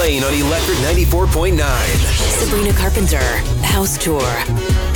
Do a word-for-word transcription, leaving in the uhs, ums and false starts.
Lane on Electric ninety-four point nine. Sabrina Carpenter, House Tour.